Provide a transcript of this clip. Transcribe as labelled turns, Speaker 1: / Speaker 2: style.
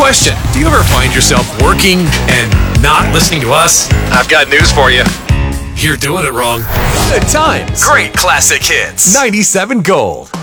Speaker 1: Question: do you ever find yourself working and not listening to us? I've got news for you. You're doing it wrong. Good times. Great classic hits. 97 Gold.